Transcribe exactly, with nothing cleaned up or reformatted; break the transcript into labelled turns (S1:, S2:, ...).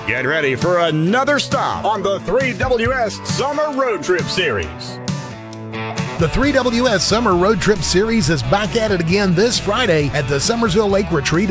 S1: Get ready for another stop on the three W S Summer Road Trip Series.
S2: The three W S Summer Road Trip Series is back at it again this Friday at the Summersville Lake Retreat